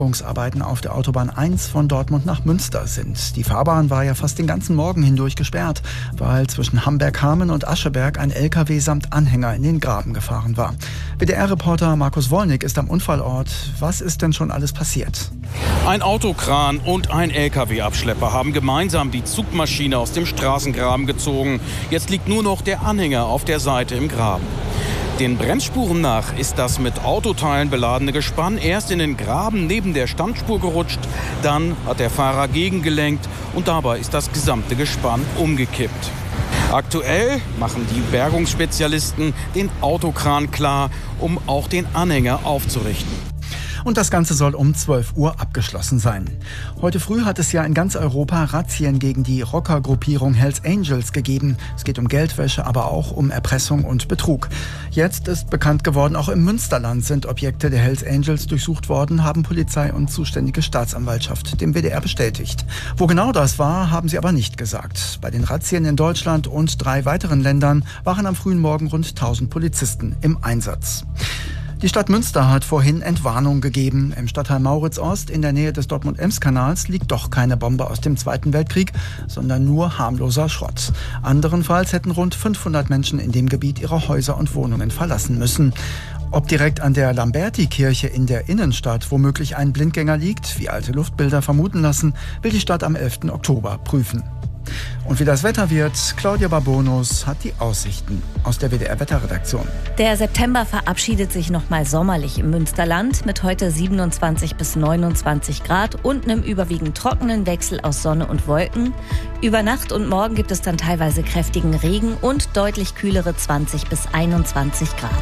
Arbeiten auf der Autobahn 1 von Dortmund nach Münster sind. Die Fahrbahn war ja fast den ganzen Morgen hindurch gesperrt, weil zwischen Hamberg-Hamen und Ascheberg ein LKW samt Anhänger in den Graben gefahren war. WDR-Reporter Markus Wollnick ist am Unfallort. Was ist denn schon alles passiert? Ein Autokran und ein LKW-Abschlepper haben gemeinsam die Zugmaschine aus dem Straßengraben gezogen. Jetzt liegt nur noch der Anhänger auf der Seite im Graben. Den Brennspuren nach ist das mit Autoteilen beladene Gespann erst in den Graben neben der Standspur gerutscht. Dann hat der Fahrer gegengelenkt und dabei ist das gesamte Gespann umgekippt. Aktuell machen die Bergungsspezialisten den Autokran klar, um auch den Anhänger aufzurichten. Und das Ganze soll um 12 Uhr abgeschlossen sein. Heute früh hat es ja in ganz Europa Razzien gegen die Rockergruppierung Hells Angels gegeben. Es geht um Geldwäsche, aber auch um Erpressung und Betrug. Jetzt ist bekannt geworden, auch im Münsterland sind Objekte der Hells Angels durchsucht worden, haben Polizei und zuständige Staatsanwaltschaft dem WDR bestätigt. Wo genau das war, haben sie aber nicht gesagt. Bei den Razzien in Deutschland und 3 weiteren Ländern waren am frühen Morgen rund 1000 Polizisten im Einsatz. Die Stadt Münster hat vorhin Entwarnung gegeben. Im Stadtteil Mauritz-Ost in der Nähe des Dortmund-Ems-Kanals liegt doch keine Bombe aus dem Zweiten Weltkrieg, sondern nur harmloser Schrott. Anderenfalls hätten rund 500 Menschen in dem Gebiet ihre Häuser und Wohnungen verlassen müssen. Ob direkt an der Lamberti-Kirche in der Innenstadt womöglich ein Blindgänger liegt, wie alte Luftbilder vermuten lassen, will die Stadt am 11. Oktober prüfen. Und wie das Wetter wird, Claudia Babonus hat die Aussichten aus der WDR-Wetterredaktion. Der September verabschiedet sich nochmal sommerlich im Münsterland mit heute 27 bis 29 Grad und einem überwiegend trockenen Wechsel aus Sonne und Wolken. Über Nacht und morgen gibt es dann teilweise kräftigen Regen und deutlich kühlere 20 bis 21 Grad.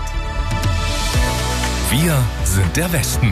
Wir sind der Westen.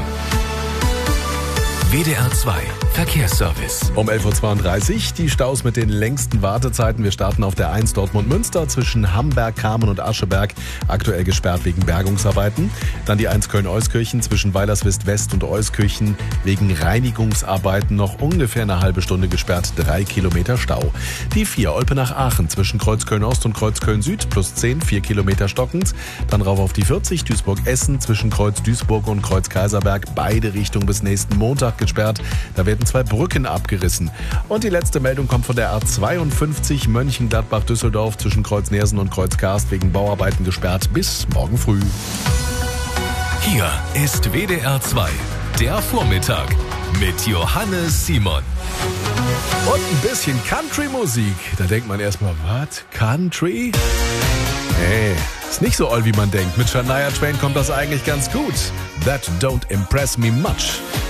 WDR 2 Verkehrsservice. Um 11.32 Uhr die Staus mit den längsten Wartezeiten. Wir starten auf der 1 Dortmund-Münster zwischen Hamberg, Hamen und Ascheberg. Aktuell gesperrt wegen Bergungsarbeiten. Dann die 1 Köln-Euskirchen zwischen Weilerswist West und Euskirchen wegen Reinigungsarbeiten noch ungefähr eine halbe Stunde gesperrt. 3 Kilometer Stau. Die 4 Olpenach-Aachen zwischen Kreuzköln-Ost und Kreuzköln-Süd plus 10, 4 Kilometer stockend. Dann rauf auf die 40 Duisburg-Essen zwischen Kreuz Duisburg und Kreuz Kaiserberg. Beide Richtungen bis nächsten Montag gesperrt. Da werden 2 Brücken abgerissen. Und die letzte Meldung kommt von der A52 Mönchengladbach-Düsseldorf zwischen Kreuz Nersen und Kreuz Karst wegen Bauarbeiten gesperrt bis morgen früh. Hier ist WDR 2, der Vormittag mit Johannes Simon. Und ein bisschen Country-Musik. Da denkt man erstmal, was? Country? Nee, ist nicht so oll, wie man denkt. Mit Shania Twain kommt das eigentlich ganz gut. That don't impress me much.